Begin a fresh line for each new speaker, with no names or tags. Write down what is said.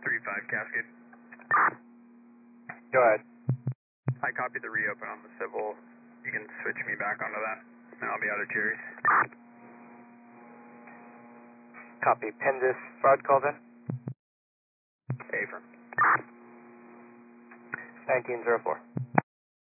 3-5 Cascade.
Go ahead.
I copied the reopen on the civil. You can switch me back onto that, and I'll be out of Cherries.
Copy. Pendis, fraud called in.
Affirm.
1904.